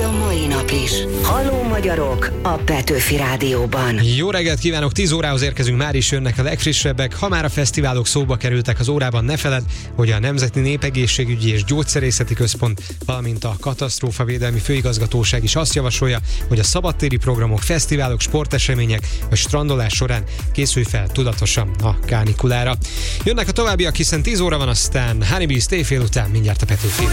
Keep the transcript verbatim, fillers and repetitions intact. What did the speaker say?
a mai nap is. Halló magyarok a Petőfi Rádióban. Jó reggelt kívánok, tíz órához érkezünk, már is jönnek a legfrissebbek. Ha már a fesztiválok szóba kerültek az órában, ne feledd, hogy a Nemzeti Népegészségügyi és Gyógyszerészeti Központ, valamint a Katasztrófavédelmi Főigazgatóság is azt javasolja, hogy a szabadtéri programok, fesztiválok, sportesemények vagy strandolás során készülj fel tudatosan a kánikula. Jönnek a továbbiak, hiszen tíz óra van, aztán Honeybee, Stay fél után mindjárt a Petőfi.